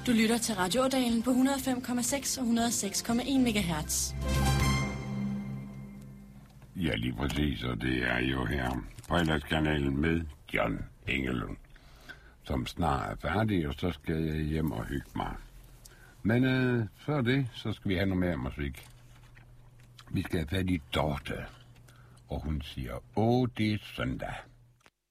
Du lytter til Radio Ådalen på 105,6 og 106,1 MHz. Ja, lige præcis, og det er jo her på Fredagskanalen med John Engelund, som snart er færdig, og så skal jeg hjem og hygge mig. Men før det, så skal vi have noget mere musik. Vi skal have fat i Dorte, og hun siger, det er søndag.